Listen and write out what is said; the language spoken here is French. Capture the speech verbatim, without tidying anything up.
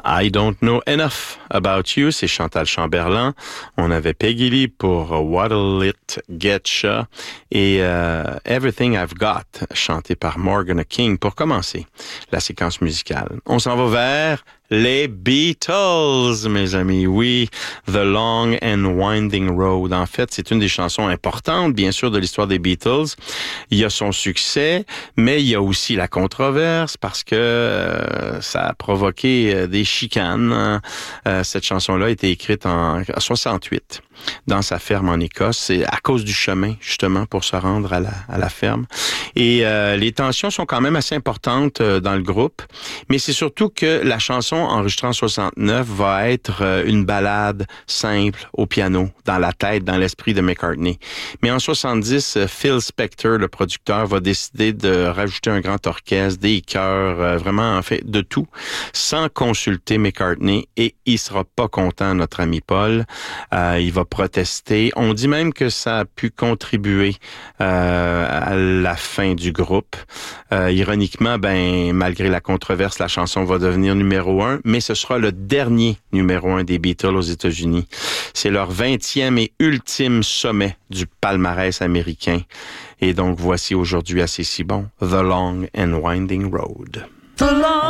I Don't Know Enough About You, c'est Chantal Chamberlain. On avait Peggy Lee pour What'll It Getcha et euh, Everything I've Got, chanté par Morgan King pour commencer la séquence musicale. On s'en va vers les Beatles, mes amis. Oui, The Long and Winding Road. En fait, c'est une des chansons importantes, bien sûr, de l'histoire des Beatles. Il y a son succès, mais il y a aussi la controverse parce que euh, ça a provoqué euh, des chicanes. Hein. Euh, cette chanson-là a été écrite en soixante-huit dans sa ferme en Écosse. C'est à cause du chemin, justement, pour se rendre à la, à la ferme. Et euh, les tensions sont quand même assez importantes euh, dans le groupe, mais c'est surtout que la chanson enregistrée en soixante-neuf va être euh, une ballade simple au piano, dans la tête, dans l'esprit de McCartney. Mais en soixante-dix, euh, Phil Spector, le producteur, va décider de rajouter un grand orchestre, des chœurs, euh, vraiment, en fait, de tout, sans consulter McCartney, et il sera pas content, notre ami Paul. Euh, il va protester. On dit même que ça a pu contribuer euh, à la fin du groupe. Euh, ironiquement, ben malgré la controverse, la chanson va devenir numéro un, mais ce sera le dernier numéro un des Beatles aux États-Unis. C'est leur vingtième et ultime sommet du palmarès américain. Et donc, voici aujourd'hui assez si bon, The Long and Winding Road. The long